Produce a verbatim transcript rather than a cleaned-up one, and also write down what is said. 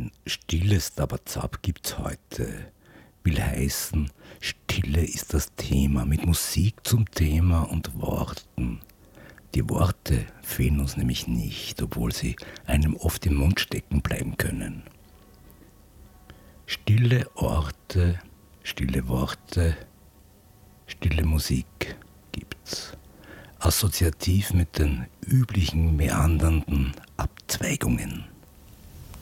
Ein stilles Dabazab gibt's heute. Will heißen, Stille ist das Thema, mit Musik zum Thema und Worten. Die Worte fehlen uns nämlich nicht, obwohl sie einem oft im Mund stecken bleiben können. Stille Orte, stille Worte, stille Musik gibt's. Assoziativ mit den üblichen meandernden Abzweigungen.